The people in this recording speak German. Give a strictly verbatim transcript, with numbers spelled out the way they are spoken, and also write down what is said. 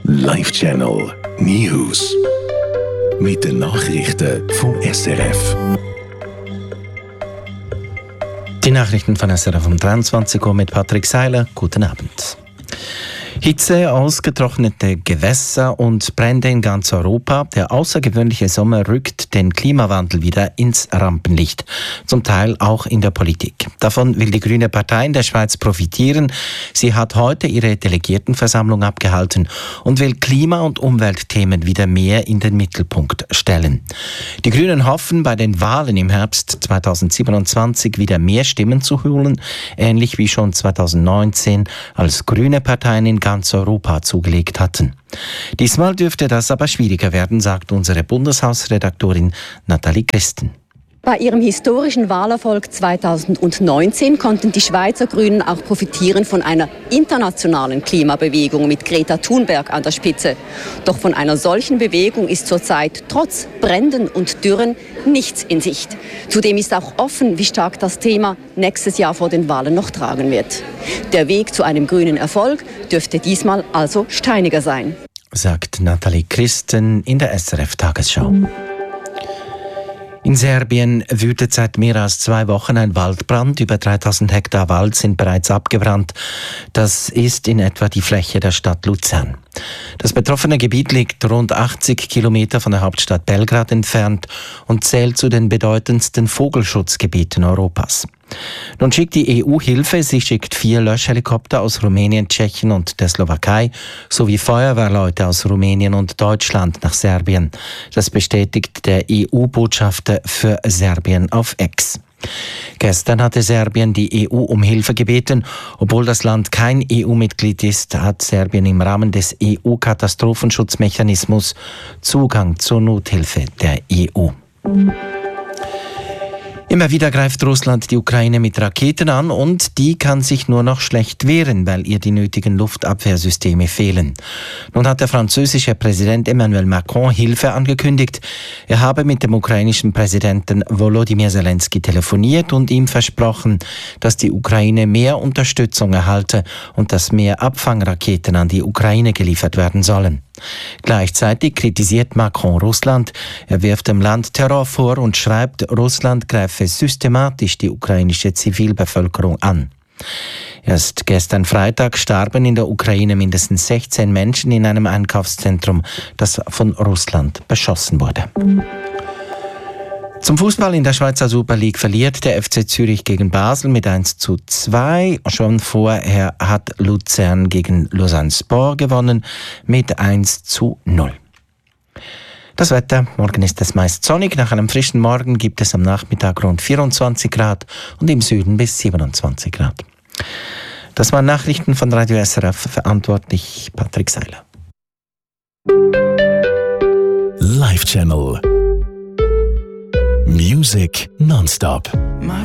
Live Channel News. Mit den Nachrichten vom S R F. Die Nachrichten von S R F um dreiundzwanzig Uhr mit Patrick Seiler. Guten Abend. Hitze, ausgetrocknete Gewässer und Brände in ganz Europa. Der außergewöhnliche Sommer rückt den Klimawandel wieder ins Rampenlicht, zum Teil auch in der Politik. Davon will die Grüne Partei in der Schweiz profitieren. Sie hat heute ihre Delegiertenversammlung abgehalten und will Klima- und Umweltthemen wieder mehr in den Mittelpunkt stellen. Die Grünen hoffen, bei den Wahlen im Herbst zweitausendsiebenundzwanzig wieder mehr Stimmen zu holen, ähnlich wie schon zweitausendneunzehn, als grüne Parteien in ganz Europa zugelegt hatten. Diesmal dürfte das aber schwieriger werden, sagt unsere Bundeshausredaktorin Nathalie Christen. Bei ihrem historischen Wahlerfolg zweitausendneunzehn konnten die Schweizer Grünen auch profitieren von einer internationalen Klimabewegung mit Greta Thunberg an der Spitze. Doch von einer solchen Bewegung ist zurzeit trotz Bränden und Dürren nichts in Sicht. Zudem ist auch offen, wie stark das Thema nächstes Jahr vor den Wahlen noch tragen wird. Der Weg zu einem grünen Erfolg dürfte diesmal also steiniger sein, sagt Nathalie Christen in der S R F-Tagesschau. In Serbien wütet seit mehr als zwei Wochen ein Waldbrand. Über dreitausend Hektar Wald sind bereits abgebrannt. Das ist in etwa die Fläche der Stadt Luzern. Das betroffene Gebiet liegt rund achtzig Kilometer von der Hauptstadt Belgrad entfernt und zählt zu den bedeutendsten Vogelschutzgebieten Europas. Nun schickt die E U Hilfe. Sie schickt vier Löschhelikopter aus Rumänien, Tschechien und der Slowakei sowie Feuerwehrleute aus Rumänien und Deutschland nach Serbien. Das bestätigt der E U-Botschafter für Serbien auf X. Gestern hatte Serbien die E U um Hilfe gebeten. Obwohl das Land kein E U-Mitglied ist, hat Serbien im Rahmen des E U-Katastrophenschutzmechanismus Zugang zur Nothilfe der E U. Immer wieder greift Russland die Ukraine mit Raketen an und die kann sich nur noch schlecht wehren, weil ihr die nötigen Luftabwehrsysteme fehlen. Nun hat der französische Präsident Emmanuel Macron Hilfe angekündigt. Er habe mit dem ukrainischen Präsidenten Volodymyr Zelensky telefoniert und ihm versprochen, dass die Ukraine mehr Unterstützung erhalte und dass mehr Abfangraketen an die Ukraine geliefert werden sollen. Gleichzeitig kritisiert Macron Russland. Er wirft dem Land Terror vor und schreibt, Russland greife systematisch die ukrainische Zivilbevölkerung an. Erst gestern Freitag starben in der Ukraine mindestens sechzehn Menschen in einem Einkaufszentrum, das von Russland beschossen wurde. Zum Fußball in der Schweizer Super League verliert der F C Zürich gegen Basel mit eins zu zwei. Schon vorher hat Luzern gegen Lausanne Sport gewonnen mit eins zu null. Das Wetter, morgen ist es meist sonnig. Nach einem frischen Morgen gibt es am Nachmittag rund vierundzwanzig Grad und im Süden bis siebenundzwanzig Grad. Das waren Nachrichten von Radio S R F, verantwortlich Patrick Seiler. Live Channel Music nonstop. My